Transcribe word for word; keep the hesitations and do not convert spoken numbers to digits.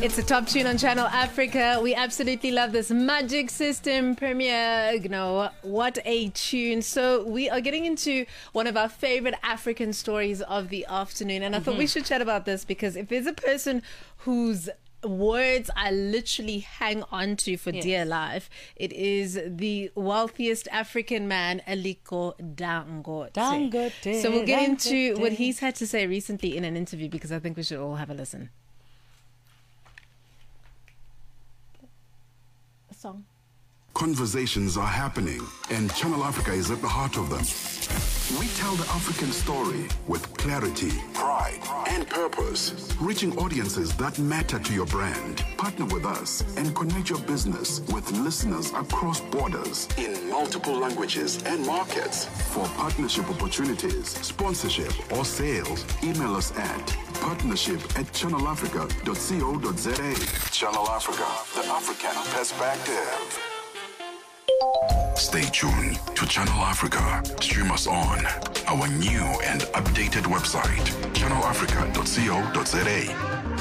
It's a top tune on Channel Africa. We absolutely love this Magic System premiere. You know, what a tune. So we are getting into one of our favorite African stories of the afternoon. And I mm-hmm. thought we should chat about this because if there's a person whose words I literally hang on to for yes. dear life, it is the wealthiest African man, Aliko Dangote. Dangote. So we'll get Dangote. into what he's had to say recently in an interview because I think we should all have a listen. A song. Conversations are happening, and Channel Africa is at the heart of them. We tell the African story with clarity, pride, and purpose, reaching audiences that matter to your brand. Partner with us and connect your business with listeners across borders in multiple languages and markets. For partnership opportunities, sponsorship, or sales, email us at partnership at channel africa dot co dot za. Channel Africa, the African perspective. Stay tuned to Channel Africa. Stream us on our new and updated website, channel africa dot co dot za.